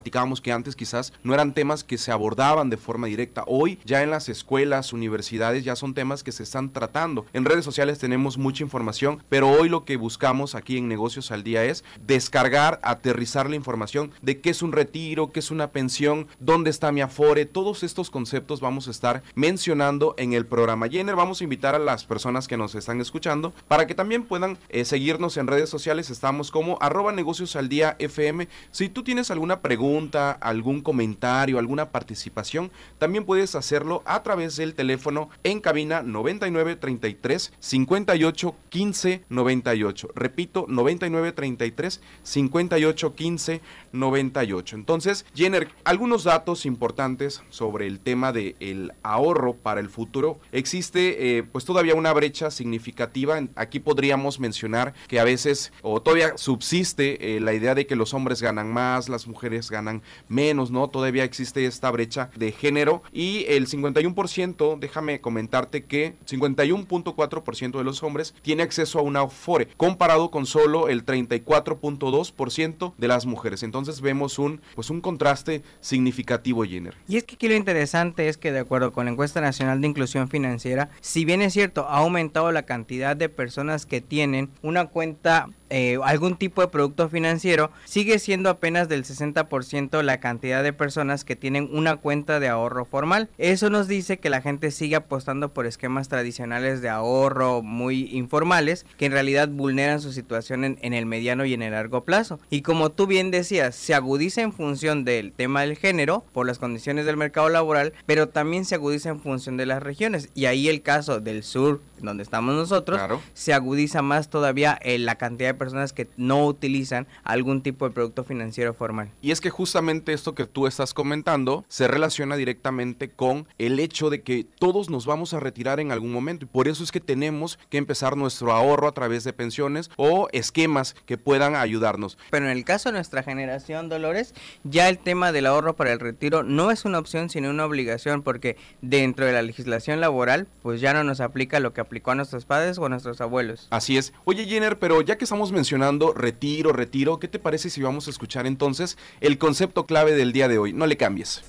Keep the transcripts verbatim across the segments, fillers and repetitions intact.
Platicábamos que antes quizás no eran temas que se abordaban de forma directa. Hoy ya en las escuelas, universidades ya son temas que se están tratando. En redes sociales tenemos mucha información, pero hoy lo que buscamos aquí en Negocios al Día es descargar, aterrizar la información de qué es un retiro, qué es una pensión, dónde está mi Afore. Todos estos conceptos vamos a estar mencionando en el programa. Jenner, vamos a invitar a las personas que nos están escuchando para que también puedan eh, seguirnos en redes sociales. Estamos como arroba Negocios al Día F M. Si tú tienes alguna pregunta, algún comentario, alguna participación, también puedes hacerlo a través del teléfono en cabina noventa y nueve treinta y tres cincuenta y ocho quince noventa y ocho. Repito, noventa y nueve treinta y tres cincuenta y ocho quince noventa y ocho. Entonces, Jenner, algunos datos importantes sobre el tema del ahorro para el futuro. Existe eh, pues todavía una brecha significativa. Aquí podríamos mencionar que a veces o todavía subsiste eh, la idea de que los hombres ganan más, las mujeres ganan menos, ¿no? Todavía existe esta brecha de género y el cincuenta y uno por ciento, déjame comentarte que cincuenta y uno punto cuatro por ciento de los hombres tiene acceso a una Afore, comparado con solo el treinta y cuatro punto dos por ciento de las mujeres. Entonces vemos un pues un contraste significativo, Jenner. Y es que aquí lo interesante es que de acuerdo con la encuesta nacional de inclusión financiera, si bien es cierto, ha aumentado la cantidad de personas que tienen una cuenta Eh, algún tipo de producto financiero, sigue siendo apenas del sesenta por ciento la cantidad de personas que tienen una cuenta de ahorro formal. Eso nos dice que la gente sigue apostando por esquemas tradicionales de ahorro muy informales, que en realidad vulneran su situación en, en el mediano y en el largo plazo. Y como tú bien decías, se agudiza en función del tema del género, por las condiciones del mercado laboral, pero también se agudiza en función de las regiones. Y ahí el caso del sur, donde estamos nosotros, claro, se agudiza más todavía en la cantidad de personas que no utilizan algún tipo de producto financiero formal. Y es que justamente esto que tú estás comentando se relaciona directamente con el hecho de que todos nos vamos a retirar en algún momento y por eso es que tenemos que empezar nuestro ahorro a través de pensiones o esquemas que puedan ayudarnos. Pero en el caso de nuestra generación, Dolores, ya el tema del ahorro para el retiro no es una opción sino una obligación, porque dentro de la legislación laboral pues ya no nos aplica lo que aplicó a nuestros padres o a nuestros abuelos. Así es. Oye, Jenner, pero ya que estamos mencionando retiro, retiro, ¿qué te parece si vamos a escuchar entonces el concepto clave del día de hoy? No le cambies.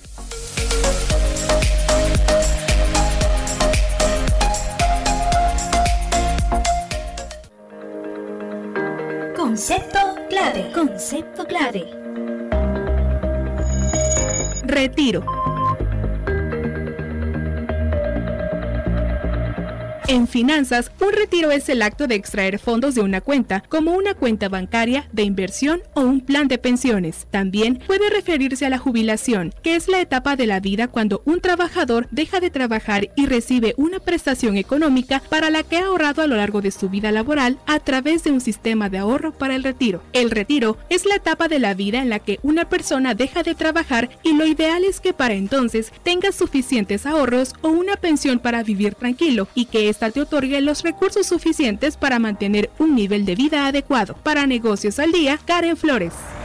Concepto clave, concepto clave. Retiro. En finanzas, un retiro es el acto de extraer fondos de una cuenta, como una cuenta bancaria, de inversión o un plan de pensiones. También puede referirse a la jubilación, que es la etapa de la vida cuando un trabajador deja de trabajar y recibe una prestación económica para la que ha ahorrado a lo largo de su vida laboral a través de un sistema de ahorro para el retiro. El retiro es la etapa de la vida en la que una persona deja de trabajar y lo ideal es que para entonces tenga suficientes ahorros o una pensión para vivir tranquilo y que esta te otorgue los recursos suficientes para mantener un nivel de vida adecuado. Para Negocios al Día, Karen Flores.